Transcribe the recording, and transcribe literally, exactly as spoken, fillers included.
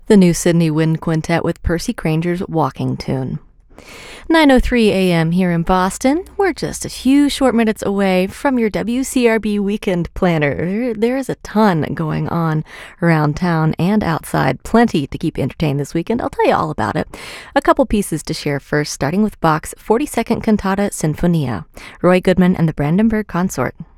The new Sydney Wind Quintet with Percy Granger's Walking Tune. nine oh three a.m. here in Boston. We're just a few short minutes away from your W C R B weekend planner. There is a ton going on around town and outside. Plenty to keep you entertained this weekend. I'll tell you all about it. A couple pieces to share first, starting with Bach's forty-second Cantata Sinfonia, Roy Goodman and the Brandenburg Consort.